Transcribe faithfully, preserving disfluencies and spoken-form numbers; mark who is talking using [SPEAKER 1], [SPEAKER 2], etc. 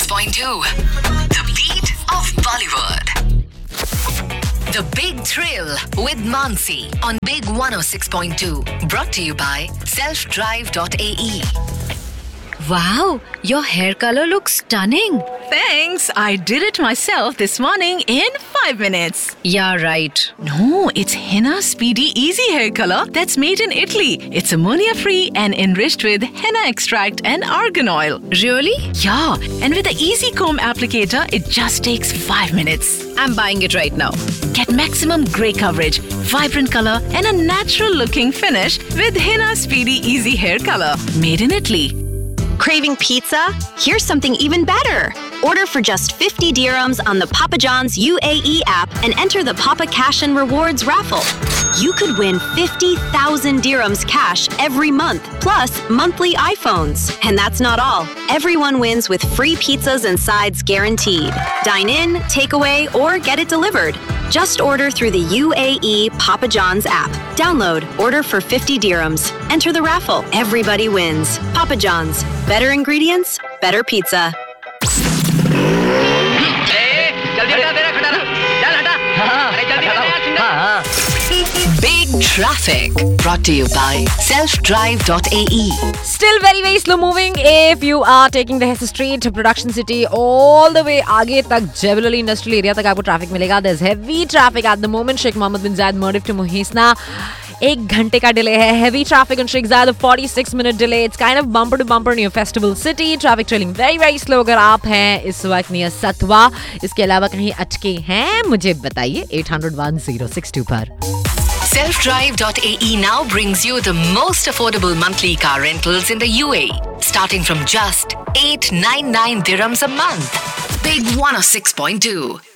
[SPEAKER 1] point two. The beat of Bollywood. The Big Thrill with Mansi on Big one oh six point two. Brought to you by self drive dot a e.
[SPEAKER 2] Wow, your hair color looks stunning.
[SPEAKER 3] Thanks. I did it myself this morning in five minutes.
[SPEAKER 2] Yeah, right.
[SPEAKER 3] No, it's Henna Speedy Easy Hair Color that's made in Italy. It's ammonia-free and enriched with henna extract and argan oil.
[SPEAKER 2] Really?
[SPEAKER 3] Yeah, and with the Easy Comb applicator, it just takes five minutes.
[SPEAKER 2] I'm buying it right now.
[SPEAKER 3] Get maximum grey coverage, vibrant color, and a natural-looking finish with Henna Speedy Easy Hair Color. Made in Italy.
[SPEAKER 4] Craving pizza? Here's something even better. Order for just fifty dirhams on the Papa John's U A E app and enter the Papa Cash and Rewards raffle. You could win fifty thousand dirhams cash every month, plus monthly iPhones. And that's not all. Everyone wins with free pizzas and sides guaranteed. Dine in, take away, or get it delivered. Just order through the U A E Papa John's app. Download, order for fifty dirhams. Enter the raffle. Everybody wins. Papa John's. Better ingredients, better pizza.
[SPEAKER 1] Big Traffic. Brought to you by self drive dot a e.
[SPEAKER 5] Still very very slow moving if you are taking the Hesse Street to Production City all the way आगे तक Jebel Industrial Area तक आपको traffic मिलेगा. There's heavy traffic at the moment. Sheikh Mohammed bin Zayed Mardif to Muhisna. एक घंटे का delay है. Heavy traffic on Sheikh Zayed, a forty-six minute delay. It's kind of bumper to bumper near Festival City. Traffic trailing very very slow अगर आप हैं इस वक्त near Satwa. इसके अलावा कहीं अटके हैं मुझे बताइए eight hundred one oh six two पर.
[SPEAKER 1] self drive dot a e now brings you the most affordable monthly car rentals in the U A E, starting from just eight hundred ninety-nine dirhams a month. Big one oh six point two.